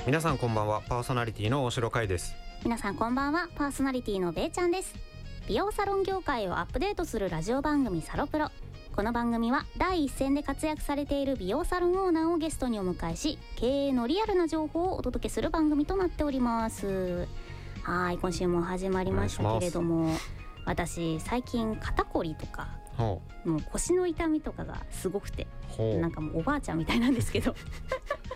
皆さんこんばんは。パーソナリティの大城海です。 皆さんこんばんは。パーソナリティのべいちゃんです。美容サロン業界をアップデートするラジオ番組サロプロ。この番組は第一線で活躍されている美容サロンオーナーをゲストにお迎えし、経営のリアルな情報をお届けする番組となっております。はい、今週も始まりましたけれども、私最近肩こりとかもう腰の痛みとかがすごくて、なんかもうおばあちゃんみたいなんですけど